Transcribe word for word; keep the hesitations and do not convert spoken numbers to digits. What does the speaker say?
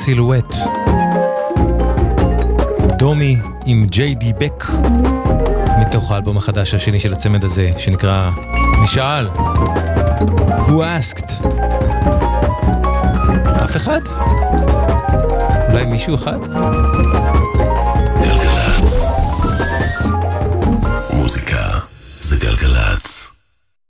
סילואט. דומי עם ג'יי די בק, מתוך האלבום החדש השני של הצמד הזה, שנקרא נשאל. Who asked? אף אחד? אולי מישהו אחד?